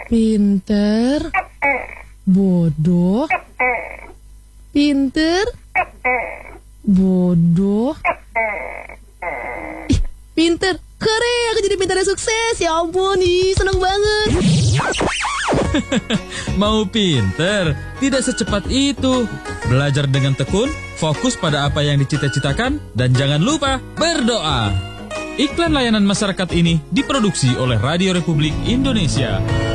Pinter, bodoh, pinter, bodoh. Ih, pinter, keren, aku jadi pintar dan sukses. Ya ampun, seneng banget. Mau pinter? Tidak secepat itu. Belajar dengan tekun, fokus pada apa yang dicita-citakan, dan jangan lupa berdoa. Iklan layanan masyarakat ini diproduksi oleh Radio Republik Indonesia.